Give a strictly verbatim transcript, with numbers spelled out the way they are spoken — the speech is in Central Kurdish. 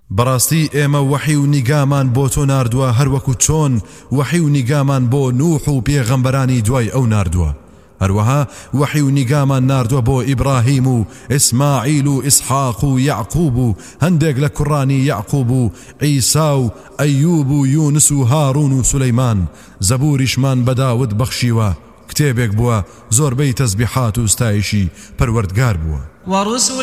بەڕاستی ئێمە وحی و نیگامان بۆ تۆ ناردووە هەروەکو چۆن وحی و نیگامان بۆ نوح و پێغەمبەرانی دوای ئەو ناردووە. هەروەها وحی و نیگامان ناردووە بۆ ئیبراهیم و ئیسماعیل و ئیسحاق و یعقوب و هەندێک لە کوڕانی یعقوب و عیسا و ئەیوب و یونس و هارون و سولەیمان. زەبوریشمان بە داود بەخشیوە، کتێبێک بووە زۆربەی تەسبیحات و ستایشی پەروەردگار بووە.